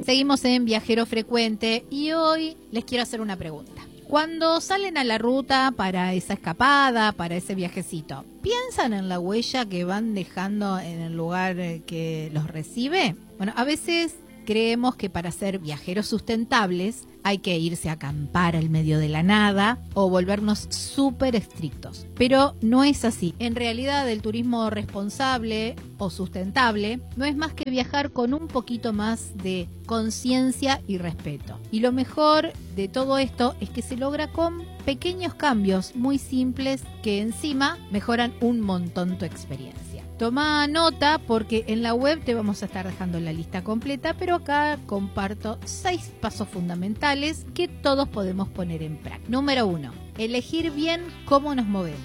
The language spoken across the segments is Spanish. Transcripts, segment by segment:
Seguimos en Viajero Frecuente y hoy les quiero hacer una pregunta. Cuando salen a la ruta para esa escapada, para ese viajecito, ¿piensan en la huella que van dejando en el lugar que los recibe? Bueno, a veces creemos que para ser viajeros sustentables hay que irse a acampar al medio de la nada o volvernos súper estrictos. Pero no es así. En realidad el turismo responsable o sustentable no es más que viajar con un poquito más de conciencia y respeto. Y lo mejor de todo esto es que se logra con pequeños cambios muy simples que encima mejoran un montón tu experiencia. Toma nota porque en la web te vamos a estar dejando la lista completa, pero acá comparto 6 pasos fundamentales que todos podemos poner en práctica. Número 1. Elegir bien cómo nos movemos.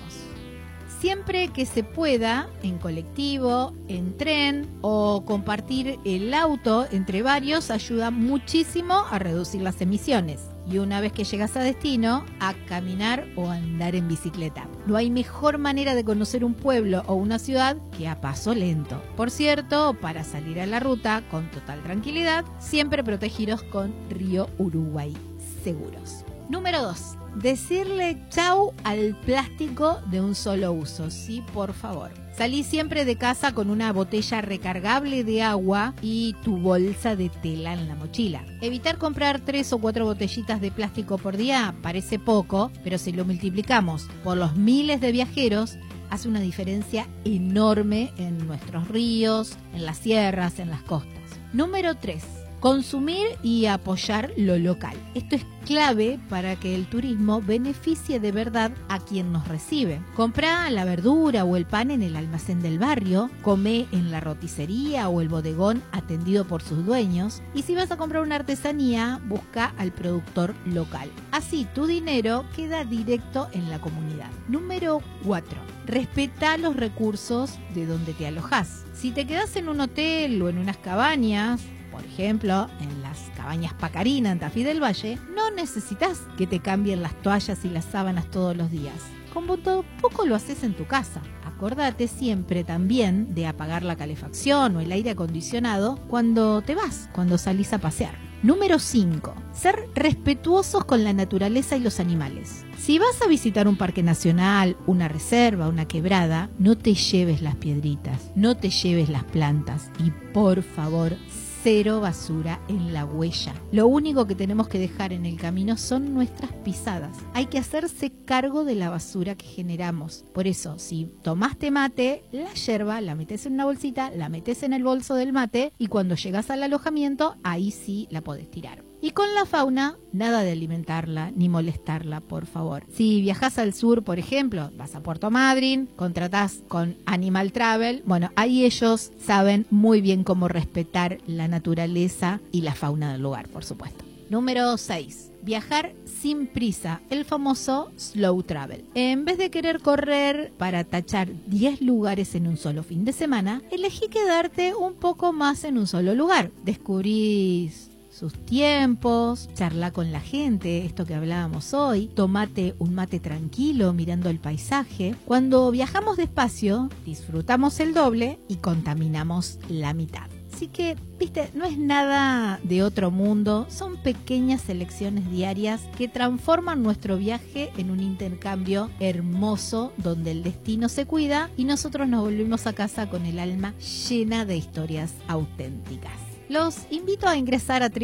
Siempre que se pueda, en colectivo, en tren o compartir el auto entre varios ayuda muchísimo a reducir las emisiones. Y una vez que llegas a destino, a caminar o andar en bicicleta. No hay mejor manera de conocer un pueblo o una ciudad que a paso lento. Por cierto, para salir a la ruta con total tranquilidad, siempre protegidos con Río Uruguay Seguros. Número 2. Decirle chau al plástico de un solo uso, sí, por favor. Salí siempre de casa con una botella recargable de agua y tu bolsa de tela en la mochila. Evitar comprar 3 o 4 botellitas de plástico por día parece poco, pero si lo multiplicamos por los miles de viajeros, hace una diferencia enorme en nuestros ríos, en las sierras, en las costas. Número 3. Consumir y apoyar lo local. Esto es clave para que el turismo beneficie de verdad a quien nos recibe. Comprá la verdura o el pan en el almacén del barrio, come en la roticería o el bodegón atendido por sus dueños, y si vas a comprar una artesanía, busca al productor local. Así tu dinero queda directo en la comunidad. Número 4. Respeta los recursos de donde te alojás. Si te quedás en un hotel o en unas cabañas, por ejemplo, en las cabañas Pacarina en Tafí del Valle, no necesitas que te cambien las toallas y las sábanas todos los días. Como poco lo haces en tu casa. Acordate siempre también de apagar la calefacción o el aire acondicionado cuando te vas, cuando salís a pasear. Número 5. Ser respetuosos con la naturaleza y los animales. Si vas a visitar un parque nacional, una reserva, una quebrada, no te lleves las piedritas, no te lleves las plantas y por favor, cero basura en la huella. Lo único que tenemos que dejar en el camino son nuestras pisadas. Hay que hacerse cargo de la basura que generamos. Por eso, si tomaste mate, la yerba la metes en una bolsita, la metes en el bolso del mate y cuando llegas al alojamiento, ahí sí la podés tirar. Y con la fauna, nada de alimentarla ni molestarla, por favor. Si viajás al sur, por ejemplo, vas a Puerto Madryn, contratás con Animal Travel, bueno, ahí ellos saben muy bien cómo respetar la naturaleza y la fauna del lugar, por supuesto. Número 6. Viajar sin prisa, el famoso slow travel. En vez de querer correr para tachar 10 lugares en un solo fin de semana, elegí quedarte un poco más en un solo lugar. Descubrís sus tiempos, charla con la gente, esto que hablábamos hoy, tomate un mate tranquilo mirando el paisaje. Cuando viajamos despacio, disfrutamos el doble y contaminamos la mitad. Así que, viste, no es nada de otro mundo, son pequeñas elecciones diarias que transforman nuestro viaje en un intercambio hermoso donde el destino se cuida y nosotros nos volvemos a casa con el alma llena de historias auténticas. Los invito a ingresar a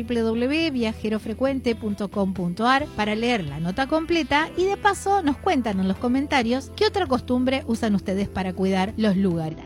www.viajerofrecuente.com.ar para leer la nota completa y de paso nos cuentan en los comentarios qué otra costumbre usan ustedes para cuidar los lugares.